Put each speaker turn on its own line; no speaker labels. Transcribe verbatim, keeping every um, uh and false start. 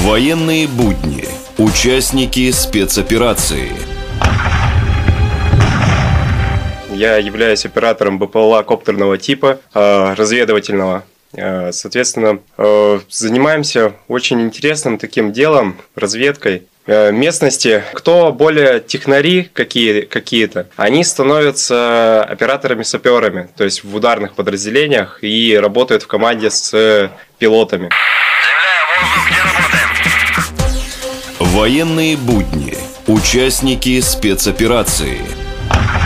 Военные будни. Участники спецоперации.
Я являюсь оператором БПЛА коптерного типа, разведывательного. Соответственно, занимаемся очень интересным таким делом, разведкой местности. Кто более технари какие, какие-то, они становятся операторами-саперами, то есть в ударных подразделениях и работают в команде с пилотами.
Военные будни. Участники спецоперации.